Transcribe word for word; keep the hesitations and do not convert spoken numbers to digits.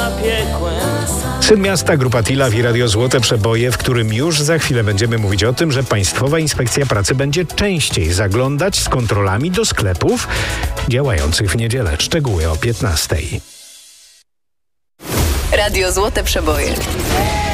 piekłem. Syn Miasta, Grupa Tilaw i Radio Złote Przeboje, w którym już za chwilę będziemy mówić o tym, że Państwowa Inspekcja Pracy będzie częściej zaglądać z kontrolami do sklepów działających w niedzielę. Szczegóły o piętnastej. Radio Złote Przeboje.